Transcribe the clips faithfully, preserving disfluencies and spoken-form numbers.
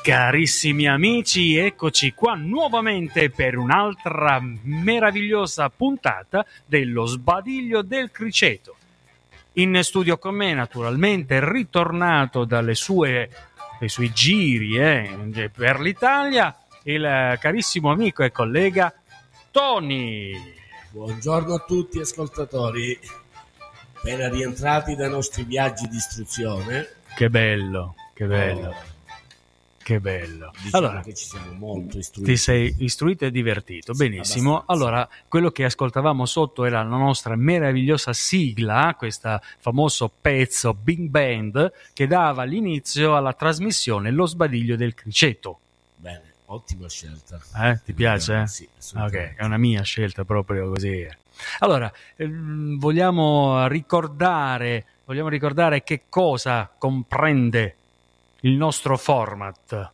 Carissimi amici, eccoci qua nuovamente per un'altra meravigliosa puntata dello Sbadiglio del Criceto. In studio con me, naturalmente, ritornato dalle sue, dai suoi giri eh, per l'Italia, il carissimo amico e collega Tony. Buongiorno a tutti ascoltatori, appena rientrati dai nostri viaggi di istruzione. Che bello, che bello. Oh. Che bello. Diciamo allora, che ci siamo molto istruiti. Ti sei istruito e divertito, Sì, benissimo. abbastanza. Allora, quello che ascoltavamo sotto era la nostra meravigliosa sigla, questo famoso pezzo Big Band che dava l'inizio alla trasmissione Lo Sbadiglio del Criceto. Bene, ottima scelta. Eh, ti piace? Eh? Sì, assolutamente. Ok, è una mia scelta proprio così. Allora, ehm, vogliamo ricordare, vogliamo ricordare che cosa comprende il nostro format.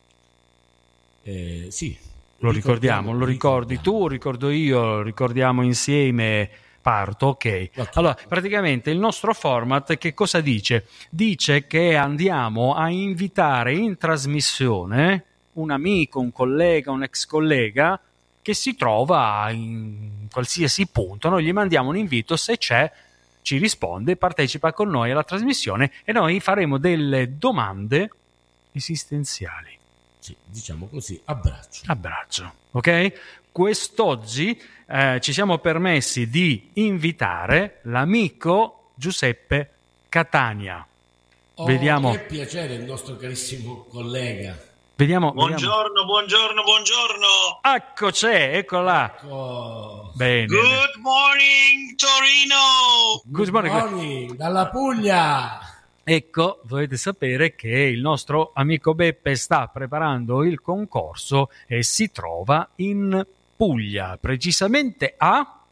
Eh, sì. Lo ricordiamo, lo ricordi tu, ricordo io, lo ricordiamo insieme, parto, ok. Allora, praticamente il nostro format che cosa dice? Dice che andiamo a invitare in trasmissione un amico, un collega, un ex collega che si trova in qualsiasi punto. Noi gli mandiamo un invito, se c'è ci risponde, partecipa con noi alla trasmissione e noi faremo delle domande esistenziali. Sì, diciamo così, abbraccio. Abbraccio, ok? Quest'oggi eh, ci siamo permessi di invitare l'amico Giuseppe Catania. Oh, Vediamo. Che piacere il nostro carissimo collega. Vediamo. Buongiorno, vediamo. buongiorno, buongiorno. Ecco c'è, eccola. Ecco. Bene. Good morning, Torino. Good morning. morning dalla Puglia. Ecco, dovete sapere che il nostro amico Beppe sta preparando il concorso e si trova in Puglia, precisamente a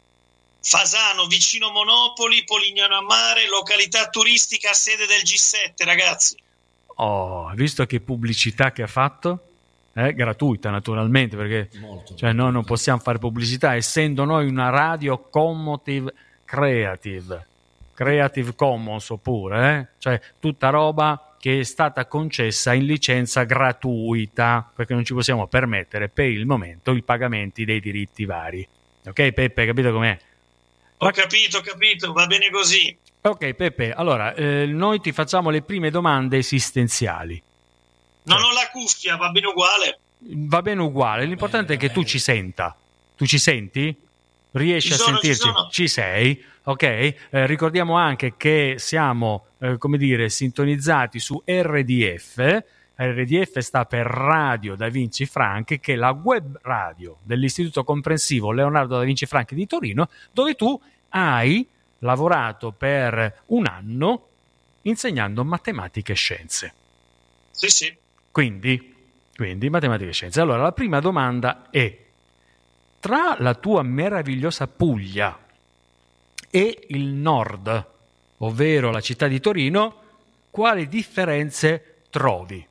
Fasano, vicino Monopoli, Polignano a Mare, località turistica, sede del G sette, ragazzi. Oh, visto che pubblicità che ha fatto? Eh, gratuita naturalmente, perché Molto, cioè, noi non possiamo fare pubblicità, essendo noi una radio commotive creative. Creative Commons oppure, eh? Cioè tutta roba che è stata concessa in licenza gratuita, perché non ci possiamo permettere per il momento i pagamenti dei diritti vari. Ok Peppe, capito com'è? Ho capito, ho capito, va bene così. Ok Peppe, allora eh, noi ti facciamo le prime domande esistenziali. Non ho la cuffia, va bene uguale. Va bene uguale, l'importante Bene, è che bene. tu ci senta. Tu ci senti? Riesci Ci a sono, ci sentirci? sono. Ci sei? Ok, eh, ricordiamo anche che siamo, eh, come dire, sintonizzati su R D F. R D F sta per Radio Da Vinci Franchi, che è la web radio dell'Istituto Comprensivo Leonardo Da Vinci Franchi di Torino, dove tu hai lavorato per un anno insegnando matematica e scienze. Sì, sì. Quindi, quindi matematica e scienze. Allora, la prima domanda è: tra la tua meravigliosa Puglia e il nord, ovvero la città di Torino, quali differenze trovi?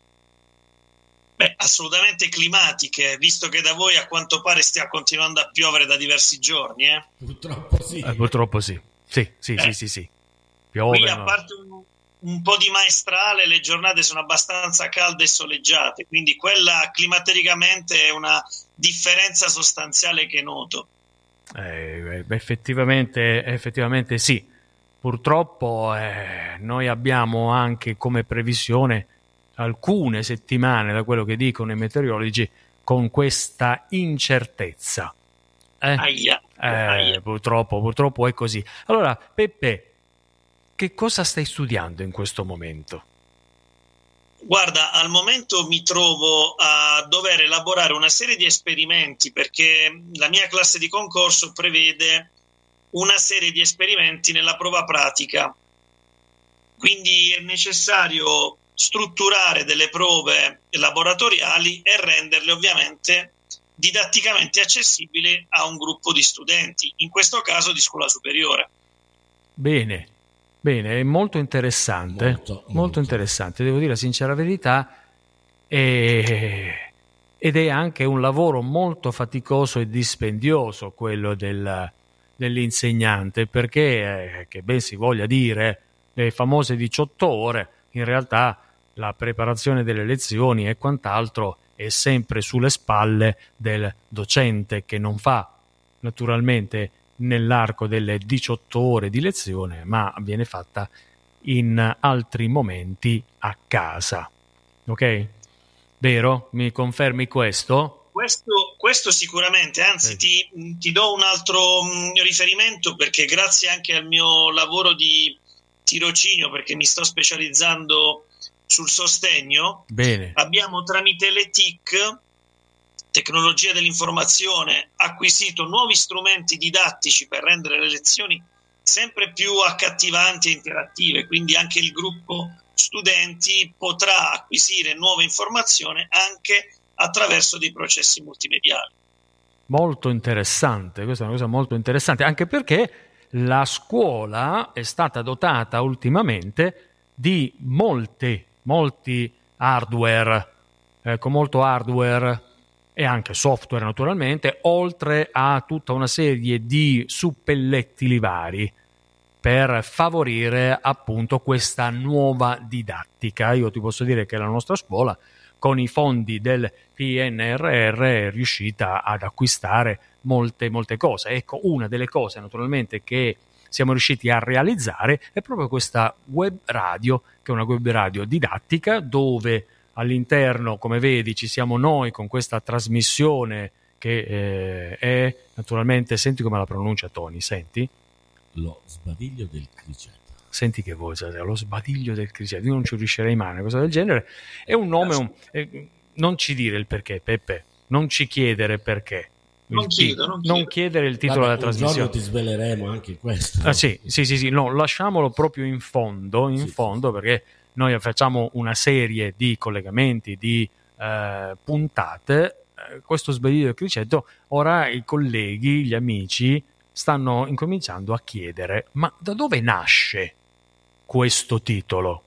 Beh, assolutamente climatiche, visto che da voi a quanto pare stia continuando a piovere da diversi giorni, eh? Purtroppo sì. Eh, purtroppo sì. Sì, sì, Eh. sì, sì, sì. Piove. Qui, a parte un, un po' di maestrale, le giornate sono abbastanza calde e soleggiate, quindi quella climaticamente è una differenza sostanziale che noto. Eh, effettivamente, effettivamente sì. Purtroppo eh, noi abbiamo anche come previsione alcune settimane, da quello che dicono i meteorologi, con questa incertezza. Eh? Aia, Eh, aia. purtroppo, purtroppo è così. Allora, Peppe, che cosa stai studiando in questo momento? Guarda, al momento mi trovo a dover elaborare una serie di esperimenti perché la mia classe di concorso prevede una serie di esperimenti nella prova pratica. Quindi è necessario strutturare delle prove laboratoriali e renderle ovviamente didatticamente accessibili a un gruppo di studenti, in questo caso di scuola superiore. Bene, bene, è molto interessante, Molto, molto, molto. interessante, devo dire la sincera verità, e... ed è anche un lavoro molto faticoso e dispendioso quello del, dell'insegnante, perché, eh, che ben si voglia dire, le famose diciotto ore, in realtà la preparazione delle lezioni e quant'altro è sempre sulle spalle del docente, che non fa naturalmente nell'arco delle diciotto ore di lezione, ma viene fatta in altri momenti a casa. Ok? Vero? Mi confermi questo? Questo, questo sicuramente, anzi ti, ti do un altro mh, riferimento, perché grazie anche al mio lavoro di tirocinio, perché mi sto specializzando sul sostegno, Bene. abbiamo tramite le T I C, tecnologia dell'informazione, acquisito nuovi strumenti didattici per rendere le lezioni sempre più accattivanti e interattive, quindi anche il gruppo studenti potrà acquisire nuove informazioni anche attraverso dei processi multimediali. Molto interessante, questa è una cosa molto interessante, anche perché la scuola è stata dotata ultimamente di molti, molti hardware, eh, con molto hardware e anche software naturalmente, oltre a tutta una serie di suppellettili vari per favorire appunto questa nuova didattica. Io ti posso dire che la nostra scuola, con i fondi del P N R R, è riuscita ad acquistare molte molte cose. Ecco, una delle cose naturalmente che siamo riusciti a realizzare è proprio questa web radio, che è una web radio didattica, dove all'interno, come vedi, ci siamo noi con questa trasmissione che eh, è naturalmente, senti come la pronuncia Tony, senti? Lo sbadiglio del criceto. Senti che voce, lo sbadiglio del criceto, io non ci riuscirei mai, una cosa del genere. È un nome, un, eh, non ci dire il perché, Peppe, non ci chiedere perché. Non, chiedo, non, non chiedere il titolo Vabbè, della trasmissione. Un giorno ti sveleremo anche questo. Ah, sì, sì, sì, sì, no, lasciamolo proprio in fondo, in sì, fondo, sì. Perché noi facciamo una serie di collegamenti, di eh, puntate. Eh, questo sbadiglio del criceto, ora i colleghi, gli amici stanno incominciando a chiedere: ma da dove nasce questo titolo?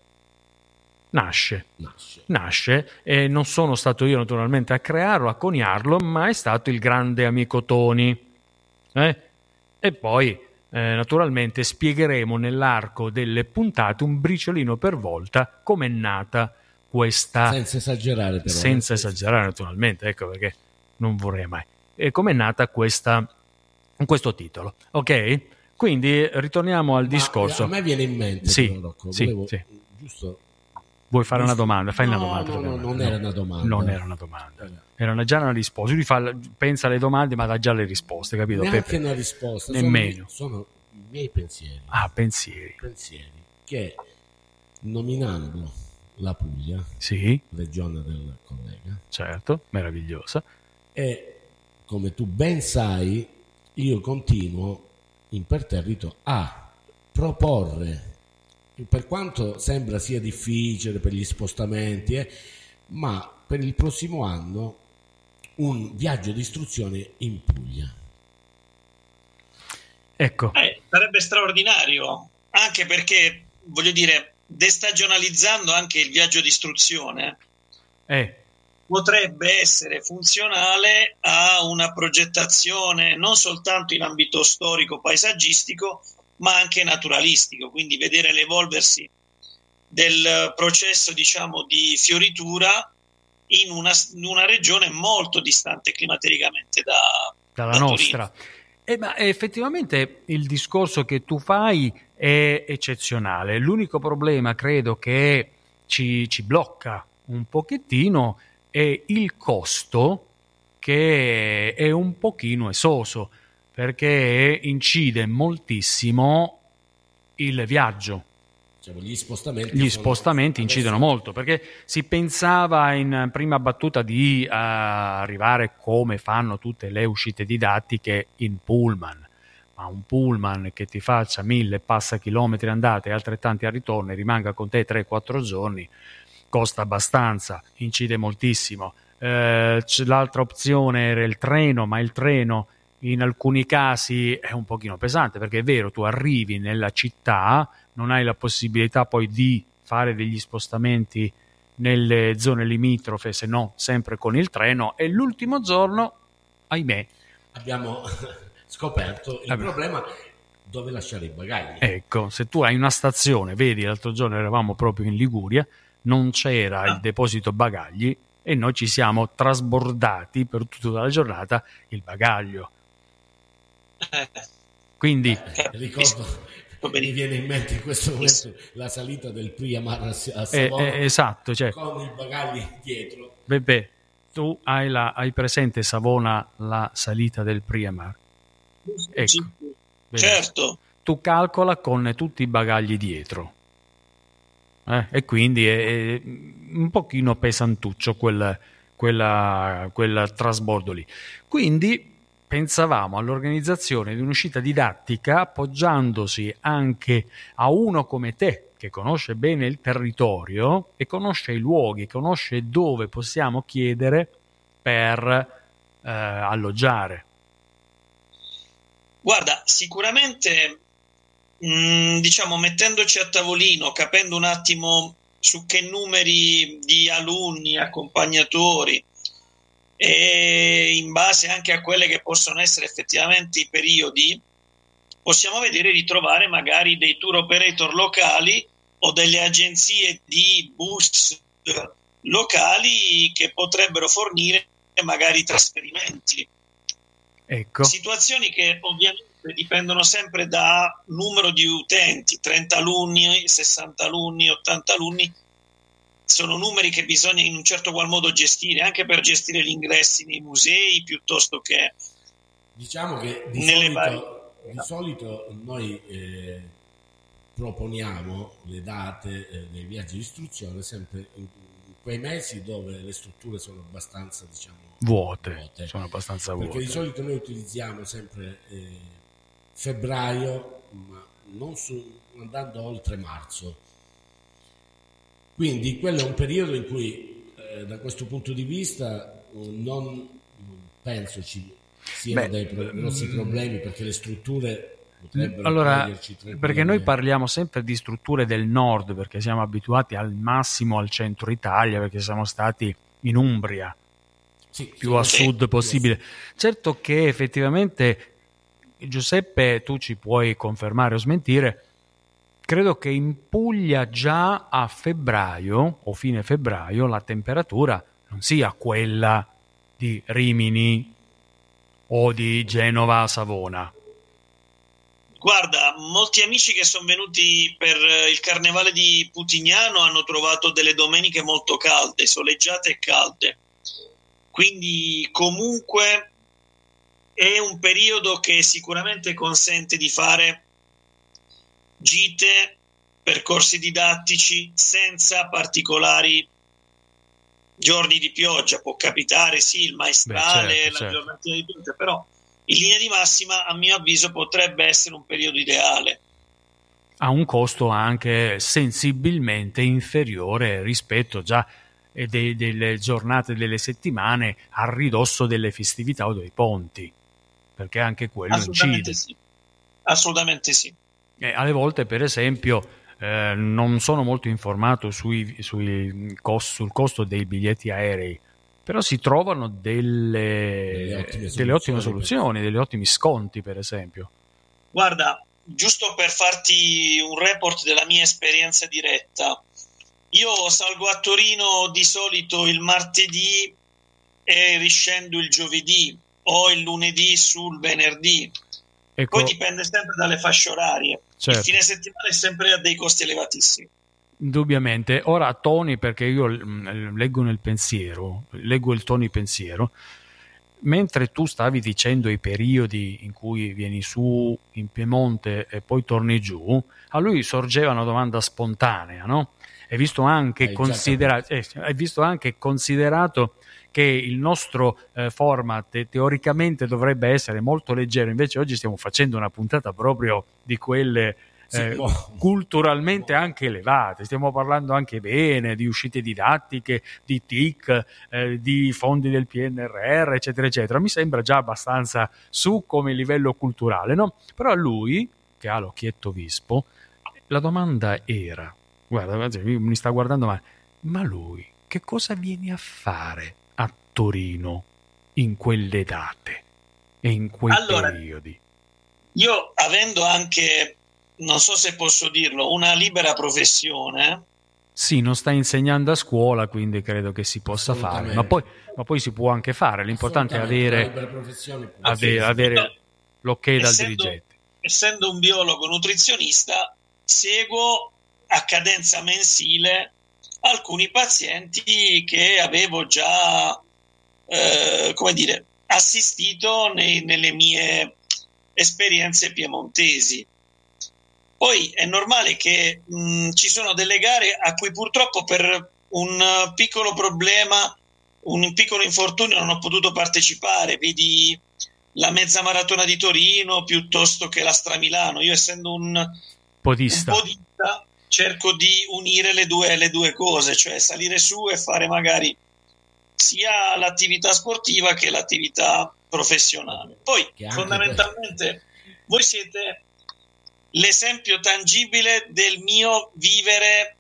Nasce, Nasce, nasce e non sono stato io naturalmente a crearlo, a coniarlo, ma è stato il grande amico Tony. Eh? E poi eh, naturalmente spiegheremo nell'arco delle puntate, un briciolino per volta, com'è nata questa... Senza esagerare però. Senza esagerare naturalmente, ecco perché non vorrei mai. E com'è nata questa... questo titolo, ok? Quindi ritorniamo al Ma discorso. A me viene in mente, sì, però, Rocco, sì, volevo, sì. giusto. Vuoi fare giusto, una domanda? Fai no, una domanda. No, no, non no, era una domanda. Non era una domanda. Era una, già una risposta. Lui fa, pensa alle domande, ma dà già le risposte, capito? Neanche Peppe? una risposta. Nemmeno. Sono, sono i miei pensieri. Ah, pensieri. Pensieri che, nominando la Puglia, sì, regione del collega, certo, meravigliosa, e come tu ben sai, io continuo imperterrito a proporre, per quanto sembra sia difficile per gli spostamenti, eh, ma per il prossimo anno un viaggio di istruzione in Puglia. Ecco. Eh, sarebbe straordinario, anche perché, voglio dire, destagionalizzando anche il viaggio di istruzione, eh. potrebbe essere funzionale a una progettazione non soltanto in ambito storico, paesaggistico, ma anche naturalistico, quindi vedere l'evolversi del processo, diciamo, di fioritura in una, in una regione molto distante climatericamente da, dalla da nostra. Eh, ma effettivamente il discorso che tu fai è eccezionale. L'unico problema, credo, che ci, ci blocca un pochettino è il costo, che è un pochino esoso, perché incide moltissimo il viaggio. Diciamo, gli spostamenti, gli sono... spostamenti incidono adesso... molto, perché si pensava in prima battuta di uh, arrivare come fanno tutte le uscite didattiche in pullman, ma un pullman che ti faccia mille passa chilometri andate e altrettanti al ritorno e rimanga con te tre quattro giorni costa abbastanza, incide moltissimo. Eh, l'altra opzione era il treno, ma il treno in alcuni casi è un pochino pesante, perché è vero, tu arrivi nella città, non hai la possibilità poi di fare degli spostamenti nelle zone limitrofe, se no sempre con il treno, e l'ultimo giorno, ahimè, abbiamo scoperto il Vabbè. problema dove lasciare i bagagli. Ecco, se tu hai una stazione, vedi, l'altro giorno eravamo proprio in Liguria, non c'era ah. il deposito bagagli e noi ci siamo trasbordati per tutta la giornata il bagaglio. Quindi eh, ricordo, mi viene in mente in questo momento la salita del Priamar a Savona, eh, eh, esatto, cioè, con i bagagli dietro. Bebè, tu hai, la, hai presente Savona la salita del Priamar? Ecco, certo. Tu calcola con tutti i bagagli dietro. Eh? E quindi è, è un pochino pesantuccio quel, quella, quel trasbordo lì. Quindi pensavamo all'organizzazione di un'uscita didattica appoggiandosi anche a uno come te che conosce bene il territorio e conosce i luoghi, conosce dove possiamo chiedere per eh, alloggiare. Guarda, sicuramente mh, diciamo mettendoci a tavolino, capendo un attimo su che numeri di alunni, accompagnatori e in base anche a quelle che possono essere effettivamente i periodi, possiamo vedere di trovare magari dei tour operator locali o delle agenzie di bus locali che potrebbero fornire magari trasferimenti. Ecco. Situazioni che ovviamente dipendono sempre da numero di utenti, trenta alunni, sessanta alunni, ottanta alunni, sono numeri che bisogna in un certo qual modo gestire, anche per gestire gli ingressi nei musei piuttosto che diciamo che di, nelle solito, varie... di solito noi eh, proponiamo le date eh, dei viaggi di istruzione sempre in quei mesi dove le strutture sono abbastanza, diciamo, vuote, vuote. sono abbastanza vuote. Perché di solito noi utilizziamo sempre eh, febbraio, ma non su, andando oltre marzo. Quindi quello è un periodo in cui eh, da questo punto di vista non, non penso ci siano Beh, dei pro- grossi problemi, perché le strutture potrebbero allora, perché noi parliamo sempre di strutture del nord, perché siamo abituati al massimo al centro Italia, perché siamo stati in Umbria, sì, più sì, a sì, sud possibile. Sì. Certo che effettivamente, Giuseppe, tu ci puoi confermare o smentire, credo che in Puglia già a febbraio o fine febbraio la temperatura non sia quella di Rimini o di Genova a Savona. Guarda, molti amici che sono venuti per il carnevale di Putignano hanno trovato delle domeniche molto calde, soleggiate e calde. Quindi comunque è un periodo che sicuramente consente di fare gite, percorsi didattici senza particolari giorni di pioggia. Può capitare, sì, il maestrale, Beh, certo, la certo. giornatina di pioggia, però in linea di massima, a mio avviso, potrebbe essere un periodo ideale. Ha un costo anche sensibilmente inferiore rispetto già de- delle giornate, delle settimane a ridosso delle festività o dei ponti, perché anche quello Assolutamente incide. Sì. Assolutamente sì. E alle volte, per esempio, eh, non sono molto informato sui, sui cost- sul costo dei biglietti aerei, però si trovano delle, delle ottime soluzioni, delle ottime soluzioni, degli ottimi sconti, per esempio. Guarda, giusto per farti un report della mia esperienza diretta, io salgo a Torino di solito il martedì e riscendo il giovedì o il lunedì sul venerdì. Ecco. Poi dipende sempre dalle fasce orarie. Certo. Il fine settimana è sempre a dei costi elevatissimi. Indubbiamente. Ora Tony, perché io leggo nel pensiero, leggo il Tony pensiero, mentre tu stavi dicendo i periodi in cui vieni su in Piemonte e poi torni giù, a lui sorgeva una domanda spontanea, no? Hai visto anche, considera- eh, hai visto anche considerato che il nostro eh, format teoricamente dovrebbe essere molto leggero, invece oggi stiamo facendo una puntata proprio di quelle Eh, culturalmente anche elevate, stiamo parlando anche bene di uscite didattiche, di T I C, eh, di fondi del P N R R, eccetera eccetera. Mi sembra già abbastanza su come livello culturale, no? Però a lui, che ha l'occhietto vispo, la domanda era, guarda, mi sta guardando male, ma lui che cosa viene a fare a Torino in quelle date e in quei allora, periodi? Io avendo anche, non so se posso dirlo, una libera professione, Sì, non sta insegnando a scuola, quindi credo che si possa fare, ma poi, ma poi si può anche fare, l'importante è avere, avere, avere l'ok dal essendo, dirigente. Essendo un biologo nutrizionista, seguo a cadenza mensile alcuni pazienti che avevo già, eh, come dire, assistito nei, nelle mie esperienze piemontesi. Poi è normale che mh, ci sono delle gare a cui purtroppo per un piccolo problema, un piccolo infortunio non ho potuto partecipare. Vedi la mezza maratona di Torino piuttosto che la Stramilano. Io essendo un podista, un podista cerco di unire le due, le due cose, cioè salire su e fare magari sia l'attività sportiva che l'attività professionale. Poi fondamentalmente voi siete l'esempio tangibile del mio vivere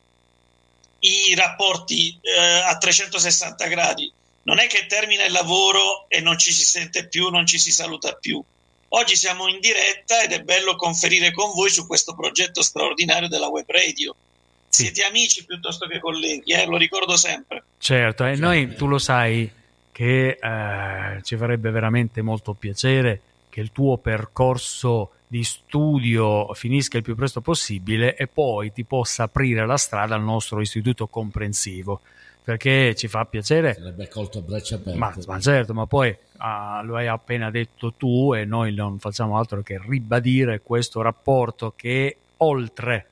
i rapporti eh, a trecentosessanta gradi. Non è che termina il lavoro e non ci si sente più, non ci si saluta più. Oggi siamo in diretta ed è bello conferire con voi su questo progetto straordinario della web radio. Sì. Siete amici piuttosto che colleghi, eh? Lo ricordo sempre. Certo, e noi, tu lo sai che eh, ci farebbe veramente molto piacere che il tuo percorso di studio finisca il più presto possibile e poi ti possa aprire la strada al nostro istituto comprensivo, perché ci fa piacere. Sarebbe accolto a braccia aperte. Ma, ma certo, ma poi ah, lo hai appena detto tu e noi non facciamo altro che ribadire questo rapporto che è oltre,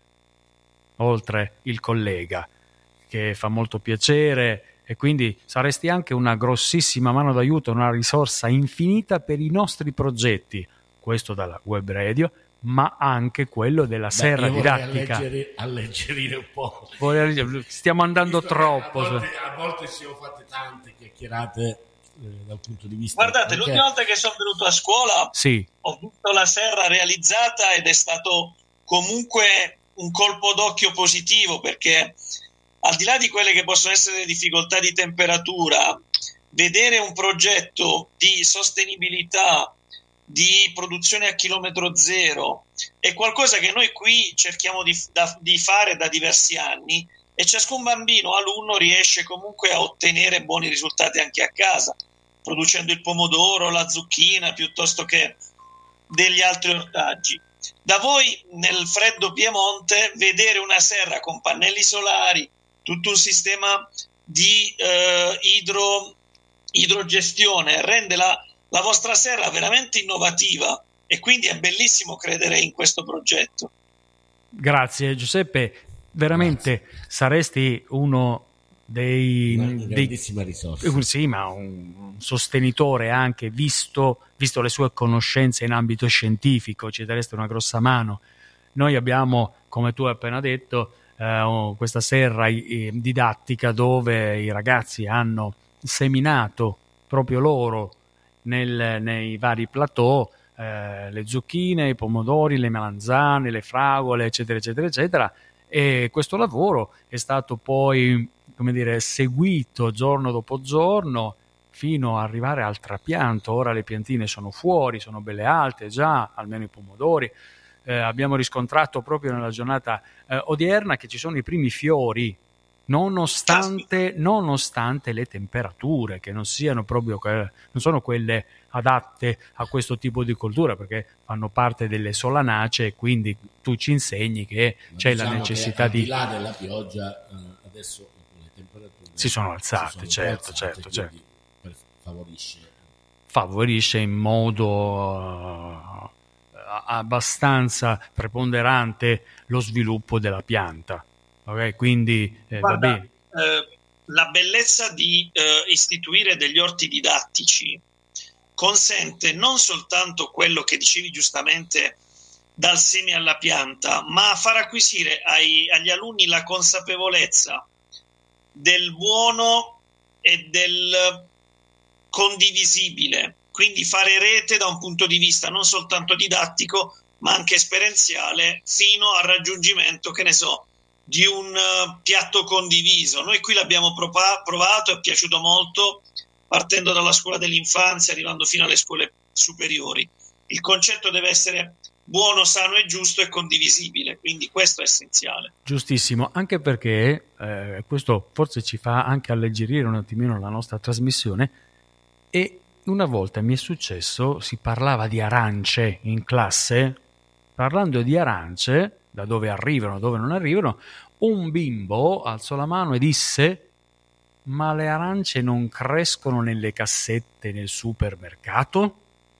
oltre il collega, che fa molto piacere e quindi saresti anche una grossissima mano d'aiuto, una risorsa infinita per i nostri progetti. Questo dalla web radio, ma anche quello della Beh, serra didattica. Alleggerire, alleggerire un po'. Stiamo andando Visto troppo. A volte, a volte si sono fatte tante chiacchierate eh, dal punto di vista. Guardate, perché... l'ultima volta che sono venuto a scuola sì. ho visto la serra realizzata ed è stato comunque un colpo d'occhio positivo, perché al di là di quelle che possono essere le difficoltà di temperatura, vedere un progetto di sostenibilità, di produzione a chilometro zero è qualcosa che noi qui cerchiamo di, da, di fare da diversi anni, e ciascun bambino, alunno, riesce comunque a ottenere buoni risultati anche a casa, producendo il pomodoro, la zucchina, piuttosto che degli altri ortaggi. Da voi nel freddo Piemonte vedere una serra con pannelli solari, tutto un sistema di eh, idro, idrogestione rende la la vostra serra veramente innovativa, e quindi è bellissimo credere in questo progetto. Grazie Giuseppe, veramente Grazie. Saresti uno dei... Una dei, grandissima risorsa. Sì, ma un sostenitore anche, visto, visto le sue conoscenze in ambito scientifico, ci daresti una grossa mano. Noi abbiamo, come tu hai appena detto, eh, questa serra eh, didattica dove i ragazzi hanno seminato proprio loro Nel, nei vari plateau eh, le zucchine, i pomodori, le melanzane, le fragole, eccetera eccetera eccetera, e questo lavoro è stato poi, come dire, seguito giorno dopo giorno fino ad arrivare al trapianto. Ora le piantine sono fuori, sono belle alte già, almeno i pomodori. Eh, abbiamo riscontrato proprio nella giornata eh, odierna che ci sono i primi fiori, nonostante, nonostante le temperature che non siano proprio que- non sono quelle adatte a questo tipo di coltura, perché fanno parte delle solanacee, e quindi tu ci insegni che Ma c'è diciamo la necessità che, di... al di là della pioggia eh, adesso le temperature si sono alzate, si sono certo, alzate, certo, certo. Per, favorisce favorisce in modo uh, abbastanza preponderante lo sviluppo della pianta. Okay, quindi eh, Guarda, va bene. Eh, la bellezza di eh, istituire degli orti didattici consente non soltanto quello che dicevi giustamente, dal seme alla pianta, ma far acquisire ai, agli alunni la consapevolezza del buono e del condivisibile, quindi fare rete da un punto di vista non soltanto didattico ma anche esperienziale, fino al raggiungimento, che ne so, di un uh, piatto condiviso. Noi qui l'abbiamo prova- provato, è piaciuto molto, partendo dalla scuola dell'infanzia, arrivando fino alle scuole superiori. Il concetto deve essere buono, sano e giusto e condivisibile, quindi questo è essenziale. Giustissimo, anche perché eh, questo forse ci fa anche alleggerire un attimino la nostra trasmissione. E una volta mi è successo, si parlava di arance in classe, parlando di arance, da dove arrivano, dove non arrivano, un bimbo alzò la mano e disse: ma le arance non crescono nelle cassette nel supermercato?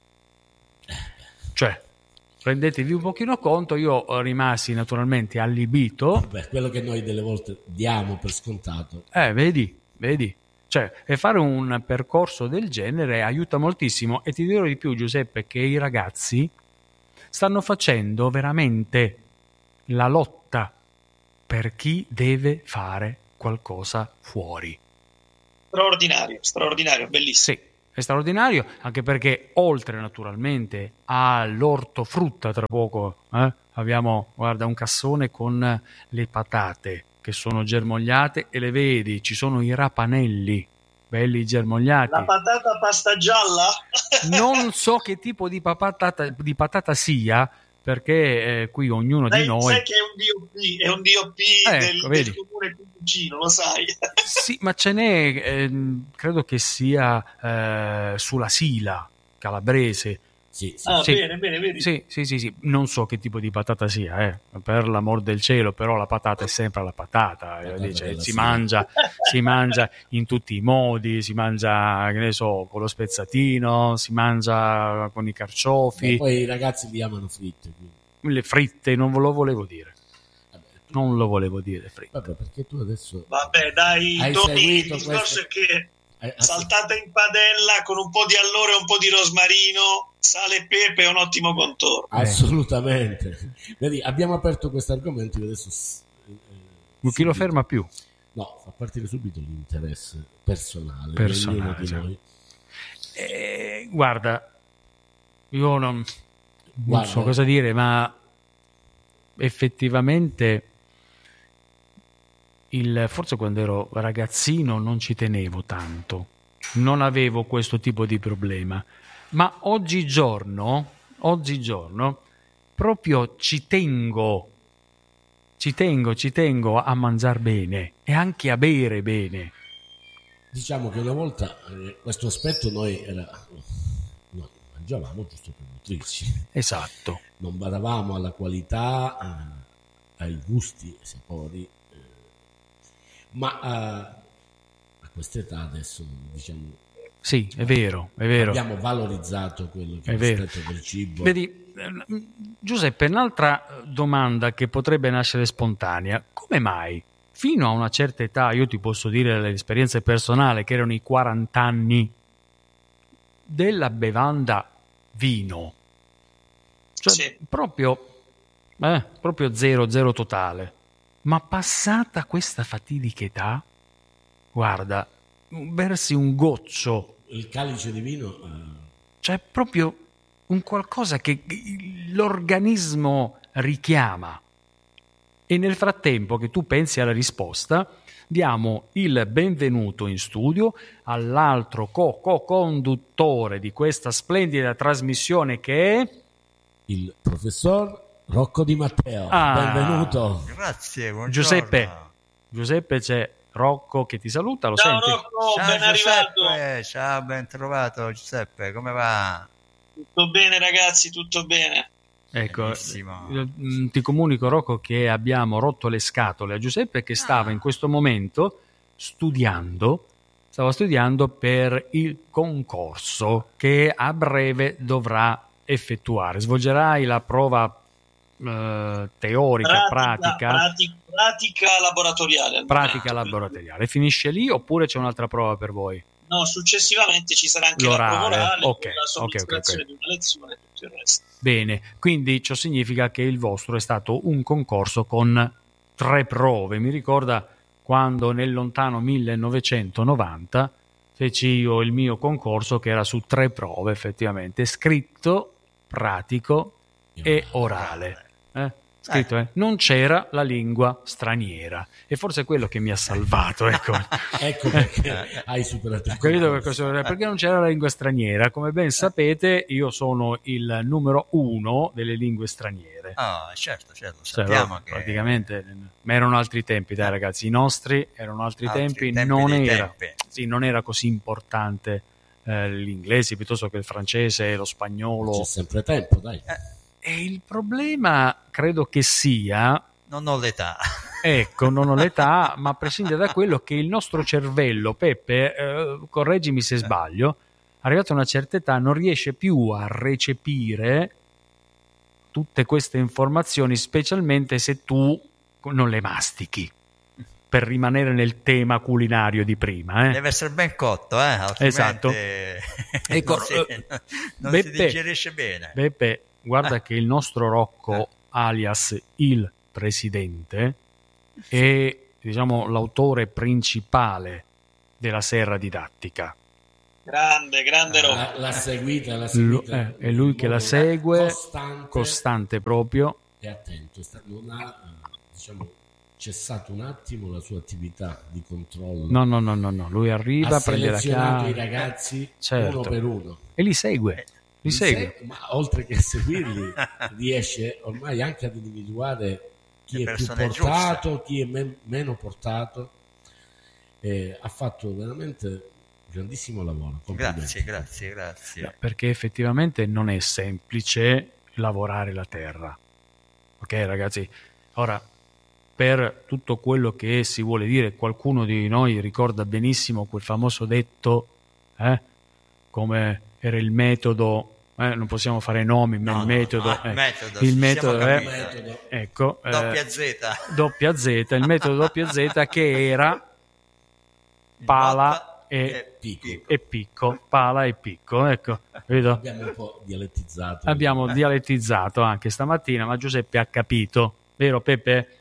Cioè, rendetevi un pochino conto. Io rimasi naturalmente allibito. Beh, quello che noi delle volte diamo per scontato. Eh, vedi, vedi. Cioè, e fare un percorso del genere aiuta moltissimo. E ti dirò di più, Giuseppe, che i ragazzi stanno facendo veramente la lotta per chi deve fare qualcosa fuori. Straordinario, straordinario, bellissimo. Sì, è straordinario, anche perché oltre naturalmente all'ortofrutta, tra poco eh, abbiamo, guarda, un cassone con le patate che sono germogliate e le vedi, ci sono i rapanelli belli germogliati. La patata pasta gialla? Non so che tipo di patata, di patata sia, perché eh, qui ognuno sai, di noi... Sai che è un D O P, è un D O P ecco, del, del comune più vicino, lo sai. Sì, ma ce n'è, eh, credo che sia eh, sulla Sila, calabrese. Sì, sì. Ah, sì. bene, bene, vedi. Sì, sì, sì, sì, non so che tipo di patata sia, eh. Per l'amor del cielo, però la patata è sempre la patata, patata dice, si Sila. mangia, si mangia in tutti i modi, si mangia, che ne so, con lo spezzatino, si mangia con i carciofi. E poi i ragazzi li amano fritte. Quindi. Le fritte, non ve lo volevo dire. Vabbè, non lo volevo dire, fritte. Vabbè, perché tu adesso... Vabbè, dai, hai Tony, il questo... discorso è che hai... saltata in padella con un po' di alloro e un po' di rosmarino, sale e pepe è un ottimo contorno. Assolutamente. Vedi, abbiamo aperto questo argomento e adesso... Eh, chi lo ferma più? No, fa partire subito l'interesse personale, personale di sì. noi. Eh, guarda, io non, non Guarda, so cosa dire, ma effettivamente il, forse quando ero ragazzino non ci tenevo tanto, non avevo questo tipo di problema, ma oggigiorno, oggigiorno proprio ci tengo, ci tengo, ci tengo a mangiare bene e anche a bere bene. Diciamo che una volta eh, questo aspetto noi era, noi mangiavamo giusto per nutrirci. Esatto. Non badavamo alla qualità, eh, ai gusti, ai sapori, eh, ma eh, a quest'età adesso diciamo... Sì, è vero, è vero. Abbiamo valorizzato quello che è l'aspetto del cibo. Vedi, Giuseppe, un'altra domanda che potrebbe nascere spontanea: come mai fino a una certa età, io ti posso dire dall'esperienza personale che erano i quaranta anni, della bevanda vino, cioè sì. proprio, eh, proprio zero, zero totale, ma passata questa fatidica età, guarda, versi un goccio, il calice di vino, eh... cioè proprio un qualcosa che l'organismo richiama. E nel frattempo che tu pensi alla risposta, diamo il benvenuto in studio all'altro co-conduttore di questa splendida trasmissione che è il professor Rocco Di Matteo. Ah, benvenuto. Grazie, buongiorno. Giuseppe, Giuseppe c'è Rocco che ti saluta, lo ciao senti? Rocco, ciao, ben Giuseppe. arrivato. Ciao, ben trovato Giuseppe, come va? Tutto bene ragazzi, tutto bene. Ecco, Benissimo. ti comunico Rocco che abbiamo rotto le scatole a Giuseppe che stava Ah. in questo momento studiando, stava studiando per il concorso che a breve dovrà effettuare. Svolgerai la prova eh, teorica, pratica, pratica, pratica laboratoriale. pratica laboratoriale. Finisce lì oppure c'è un'altra prova per voi? No, successivamente ci sarà anche L'orale. la prova orale, Okay, la somministrazione okay, okay, okay. di una lezione e tutto il resto. Bene, quindi ciò significa che il vostro è stato un concorso con tre prove. Mi ricorda quando nel lontano millenovecentonovanta feci io il mio concorso che era su tre prove effettivamente, scritto, pratico e orale. Eh? scritto, eh, non c'era la lingua straniera, e forse è quello che mi ha salvato, ecco. Ecco perché hai superato il Capito per concorso. cosa- perché non c'era la lingua straniera. Come ben sapete, io sono il numero uno delle lingue straniere. Ah, certo, certo, Cioè, sappiamo no, che praticamente, ma erano altri tempi, dai ragazzi, i nostri erano altri, Altri tempi, tempi non dei era, tempi. sì, non era così importante eh, l'inglese piuttosto che il francese, lo spagnolo. C'è sempre tempo, dai. E il problema credo che sia, non ho l'età. ecco, non ho l'età, ma a prescindere da quello, che il nostro cervello, Peppe, eh, correggimi se sbaglio, arrivato a una certa età non riesce più a recepire tutte queste informazioni, specialmente se tu non le mastichi, per rimanere nel tema culinario di prima. Eh? Deve essere ben cotto, eh? Altrimenti Esatto. Ecco, non, si, eh, non Beppe, si digerisce bene. Beppe, guarda Eh. che il nostro Rocco, Eh. alias il presidente, è, diciamo, l'autore principale della serra didattica. Grande, grande roba. La- L'ha seguita, l'ha Lu- seguita. eh, è lui in che la modo segue, Costante, costante proprio. e attento. È stato- non ha, eh, diciamo, cessato un attimo la sua attività di controllo. No, no, no, no, no. Lui arriva, Ha prende la selezionato i chiave ragazzi Certo. uno per uno. e li segue. Li Li segue. segue, ma oltre che a seguirli, riesce ormai anche ad individuare chi Le è più persone portato, chi è men- meno portato. Eh, ha fatto veramente grandissimo lavoro. Complimenti. Grazie, grazie, grazie. Perché effettivamente non è semplice lavorare la terra. Ok, ragazzi? Ora, per tutto quello che si vuole dire, qualcuno di noi ricorda benissimo quel famoso detto, eh? Come era il metodo, eh? Non possiamo fare nomi, ma No, il no, metodo, no, eh, il metodo, il ci metodo siamo è, capiti. Metodo. ecco, eh, Doppia Z. doppia Z, il metodo doppia Z, che era pala Bocca e, picco. e picco, pala e picco, ecco, vedo? Abbiamo un po' dialettizzato. Abbiamo dialettizzato anche stamattina, ma Giuseppe ha capito, vero Peppe?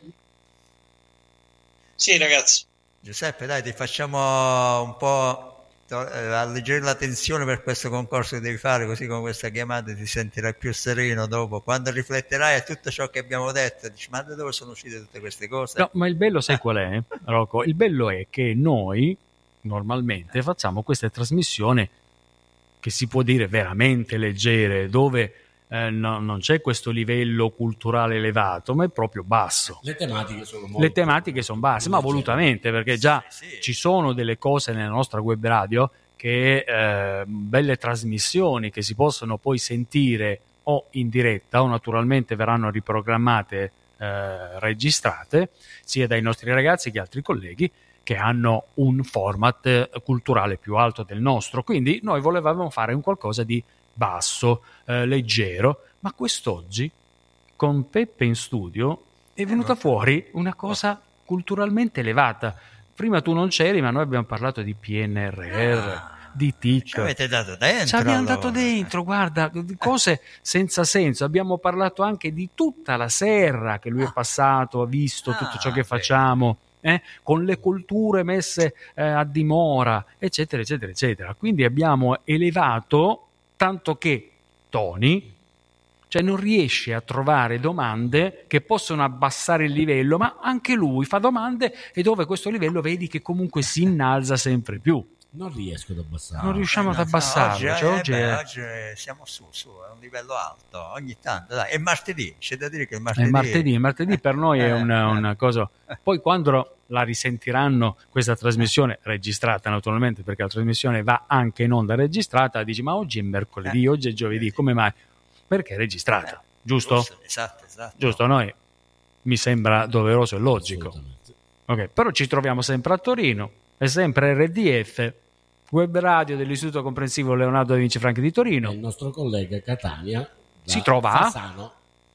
Sì, ragazzi. Giuseppe, dai, ti facciamo un po' to- eh, alleggerire la tensione per questo concorso che devi fare, così con questa chiamata ti sentirai più sereno dopo. Quando rifletterai a tutto ciò che abbiamo detto, dici, ma da dove sono uscite tutte queste cose? No, ma il bello sai qual è, Rocco? Il bello è che noi normalmente facciamo queste trasmissioni che si può dire veramente leggere, dove eh, no- non c'è questo livello culturale elevato, ma è proprio basso. Le tematiche sono molto Le tematiche sono basse, ma leggere. volutamente, perché già Sì, sì. ci sono delle cose nella nostra web radio che eh, belle trasmissioni che si possono poi sentire o in diretta o naturalmente verranno riprogrammate, eh, registrate, sia dai nostri ragazzi che altri colleghi che hanno un format eh, culturale più alto del nostro. Quindi noi volevamo fare un qualcosa di basso, eh, leggero, ma quest'oggi con Peppe in studio è venuta fuori una cosa culturalmente elevata. Prima tu non c'eri, ma noi abbiamo parlato di P N R R, Ah, di T I Ci C. avete dato dentro. Ci abbiamo allora. dato dentro, guarda, di cose senza senso. Abbiamo parlato anche di tutta la serra che lui è passato, ha visto tutto ciò Ah, che sì. facciamo, eh, con le culture messe eh, a dimora, eccetera, eccetera, eccetera. Quindi abbiamo elevato, tanto che Tony, cioè non riesce a trovare domande che possono abbassare il livello, ma anche lui fa domande e dove questo livello vedi che comunque si innalza sempre più. Non riesco ad abbassare. Non riusciamo Eh, ad no, no, abbassarlo. oggi, Cioè, eh, oggi beh, è- oggi siamo su, su, è un livello alto, ogni tanto, dai. È martedì, c'è da dire che il È martedì... martedì, martedì per noi è Eh, una, eh. una cosa. Poi quando la risentiranno questa trasmissione registrata naturalmente, perché la trasmissione va anche in onda registrata, dici ma oggi è mercoledì, oggi è giovedì, come mai? Perché è registrata, giusto? Esatto, esatto. Giusto, a noi mi sembra doveroso e logico. Assolutamente. Ok, però ci troviamo sempre a Torino, è sempre R D F, web radio dell'Istituto Comprensivo Leonardo da Vinci Franchi di E Torino, il nostro collega Catania da Si trova a- Fasano.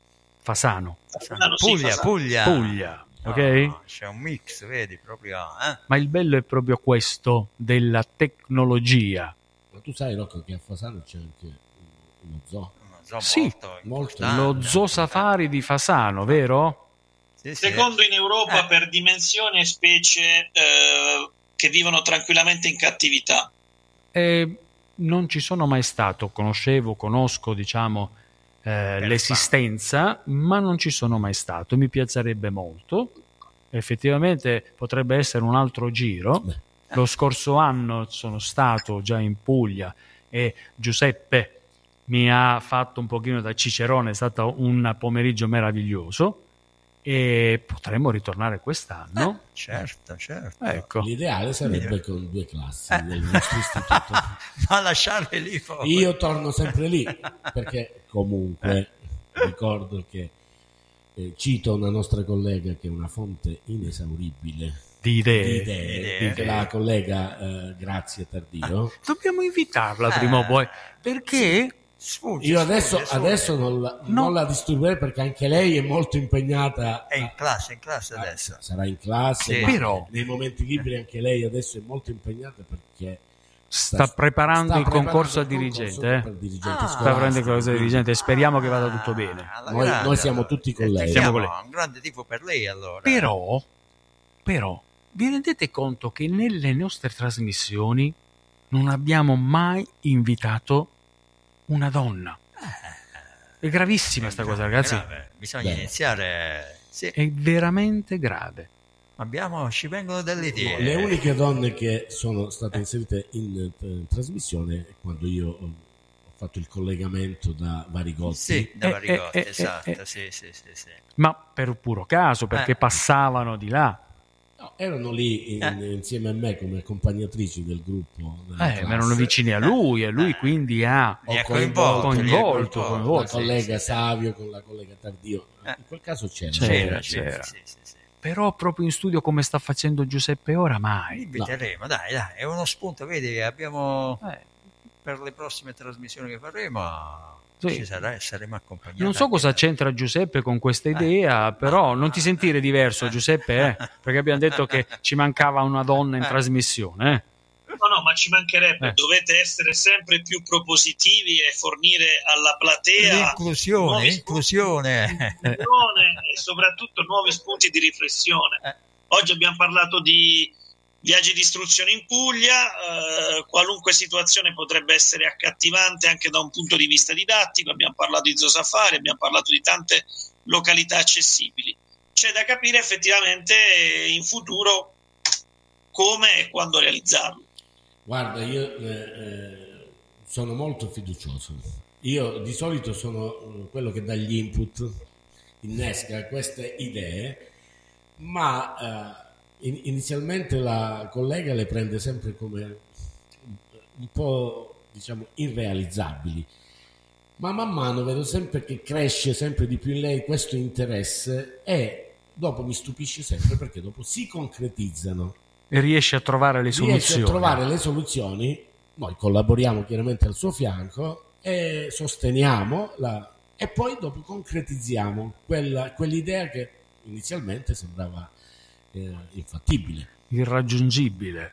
Fasano, Ah, sì, Puglia, fa- Puglia. Puglia, ok? No, c'è un mix, vedi, proprio... Eh? Ma il bello è proprio questo della tecnologia. Ma tu sai, Rocco, che a Fasano c'è anche uno zoo. Non so, Sì, molto, molto. importante. Lo Zoo Safari di Fasano, vero? Sì, sì. Secondo in Europa Eh. per dimensione specie eh, che vivono tranquillamente in cattività. Eh, non ci sono mai stato, conoscevo, conosco, diciamo, eh, l'esistenza, ma non ci sono mai stato. Mi piacerebbe molto. Effettivamente potrebbe essere un altro giro. Beh. Lo scorso anno sono stato già in Puglia e Giuseppe mi ha fatto un pochino da cicerone, è stato un pomeriggio meraviglioso e potremmo ritornare quest'anno. Eh, certo, certo. Ecco. L'ideale sarebbe con due classi Eh. del nostro istituto. Ma lasciarle lì fuori. Io torno sempre lì, perché comunque ricordo che eh, cito una nostra collega che è una fonte inesauribile Di idee. di idee, idee. che la collega eh, Grazia Tardio. Dobbiamo invitarla Eh. prima o poi, perché Sfugge, Io sfugge, adesso, sfugge. adesso non, la, No. non la disturberei perché anche lei è molto impegnata. È in classe, in classe a- adesso. sarà in classe, Sì. ma Però- nei momenti liberi anche lei adesso è molto impegnata perché sta preparando sta il concorso a preparando il dirigente. concorso eh? per dirigente Ah. Sta scolastico. preparando il concorso di dirigente e speriamo che vada tutto bene. alla Noi- grande, noi siamo allora. tutti con E lei. Siamo tifiamo, con lei. un grande tifo per lei allora. Però, però, vi rendete conto che nelle nostre trasmissioni non abbiamo mai invitato una donna? È gravissima sta cosa, ragazzi. Grave. Bisogna Beh. iniziare. Sì. È veramente grave. Abbiamo, ci vengono delle idee. Le uniche donne che sono state inserite in, in trasmissione è quando io ho fatto il collegamento da Varigotti. Sì, da Eh, Varigotti, eh, eh, esatto. eh, Sì, sì, sì, sì. Ma per puro caso, perché Eh. passavano di là. No, erano lì in- Eh. insieme a me come accompagnatrici del gruppo. della Eh, classe. ma erano vicini a lui e lui Eh. quindi ha Ho Li ha coinvolto, coinvolti, li ha coinvolto, con coinvolto. la Sì, collega sì, sì. Savio, con la collega Tardio. Eh. In quel caso c'era. C'era, C'era, c'era. c'era. Sì, sì, sì. Però proprio in studio come sta facendo Giuseppe ora, Li mai. inviteremo, dai, dai, è uno spunto, vedi, abbiamo Eh, per le prossime trasmissioni che faremo Sì. ci sarà, saremo accompagnati. non so anche cosa da- c'entra Giuseppe con questa idea, però non ti sentire diverso, Giuseppe, eh? Perché abbiamo detto che ci mancava una donna in Eh. trasmissione. Eh? No, no, ma ci mancherebbe, Eh. dovete essere sempre più propositivi e fornire alla platea L'inclusione, nuovi inclusione. spunti di riflessione e soprattutto nuovi spunti di riflessione. Eh. Oggi abbiamo parlato di viaggi di istruzione in Puglia, eh, qualunque situazione potrebbe essere accattivante anche da un punto di vista didattico, abbiamo parlato di Zoo Safari, abbiamo parlato di tante località accessibili. C'è da capire effettivamente in futuro come e quando realizzarlo. Guarda, io eh, eh, sono molto fiducioso. Io di solito sono eh, quello che dà gli input, innesca queste idee, ma eh, in- inizialmente la collega le prende sempre come un po', diciamo, irrealizzabili. Ma man mano vedo sempre che cresce sempre di più in lei questo interesse e dopo mi stupisce sempre perché dopo si concretizzano. E riesce a trovare le Riesce soluzioni. a trovare le soluzioni, noi collaboriamo chiaramente al suo fianco e sosteniamo la, e poi dopo concretizziamo quella, quell'idea che inizialmente sembrava eh, infattibile. Irraggiungibile.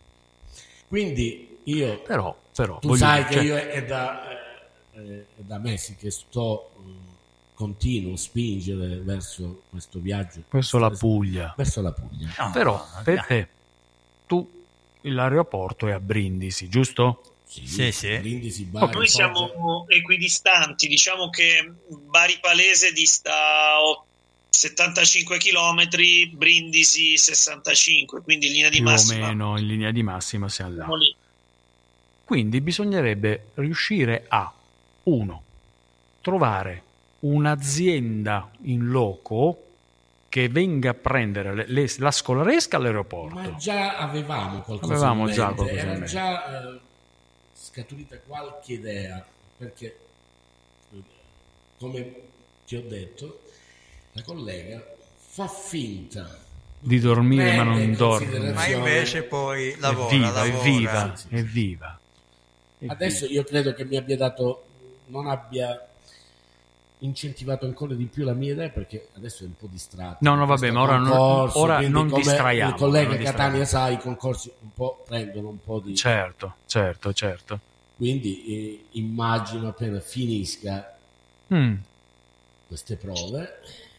Quindi io, Però, però tu voglio sai dire, che cioè, io è da, eh, è da mesi che sto, eh, continuo a spingere verso questo viaggio. verso la Puglia. Verso la Puglia. No, Però, no, per dai. te, tu, l'aeroporto è a Brindisi, giusto? Sì, Sì, sì. Brindisi, Bari, Noi Foggia. siamo equidistanti, diciamo che Bari Palese dista o- settantacinque chilometri, Brindisi sessantacinque, quindi in linea di Più o massima meno in linea di massima siamo là. siamo lì. Quindi bisognerebbe riuscire a, uno, trovare un'azienda in loco che venga a prendere le- le- la scolaresca all'aeroporto. Ma già avevamo qualcosa Avevamo in già mente, qualcosa in era mente. già eh, scaturita qualche idea, perché eh, come ti ho detto, la collega fa finta Di dormire ma prende non in dorme. considerazione- Ma invece poi lavora, è viva, lavora. è viva, Sì, sì, è sì. viva. È Adesso viva. io credo che mi abbia dato, non abbia incentivato ancora di più la mia idea, perché adesso è un po' distratto. No, no, Questo vabbè, ma ora non- concorso, ora quindi non come distraiamo, il collega non Catania distraiamo. sa, i concorsi un po' prendono un po' di... Certo, certo, certo. Quindi eh, immagino appena finisca Mm. queste prove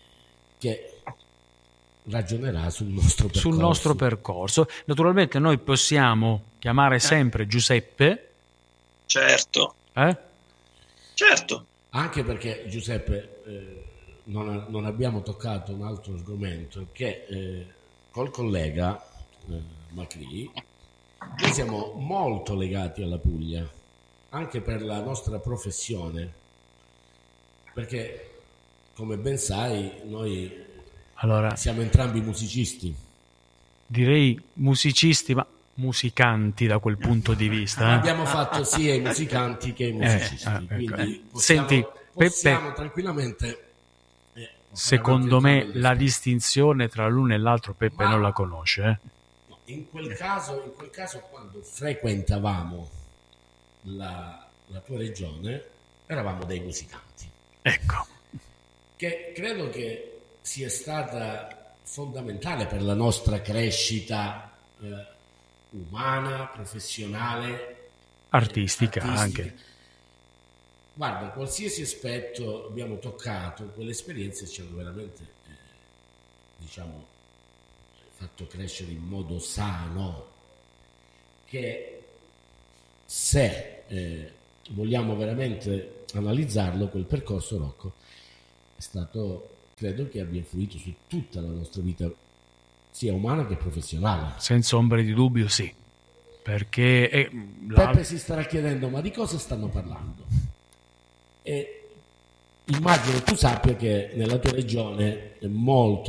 che ragionerà sul nostro percorso. Sul nostro percorso. Naturalmente noi possiamo chiamare sempre Giuseppe, Certo, eh? certo. Anche perché, Giuseppe, eh, non, non abbiamo toccato un altro argomento che eh, col collega eh, Macri noi siamo molto legati alla Puglia, anche per la nostra professione, perché come ben sai noi allora, siamo entrambi musicisti. Direi musicisti, ma musicanti da quel punto di vista. Eh? Abbiamo fatto sia i musicanti che i musicisti, eh, eh, quindi ecco. possiamo, Senti, possiamo Peppe, tranquillamente... Eh, secondo me la distinzione tra l'uno e l'altro Peppe Ma, non la conosce. Eh? No, in, quel caso, in quel caso, quando frequentavamo la, la tua regione, eravamo dei musicanti. Ecco. Che credo che sia stata fondamentale per la nostra crescita eh, umana, professionale, artistica, artistica anche. Guarda, qualsiasi aspetto abbiamo toccato, quelle esperienze ci hanno veramente eh, diciamo fatto crescere in modo sano, che se eh, vogliamo veramente analizzarlo, quel percorso, Rocco, è stato, credo che abbia influito su tutta la nostra vita, sia umana che professionale. Senza ombra di dubbio, sì. Perché eh, Peppe la... si starà chiedendo, ma di cosa stanno parlando? E immagino tu sappia che nella tua regione è molto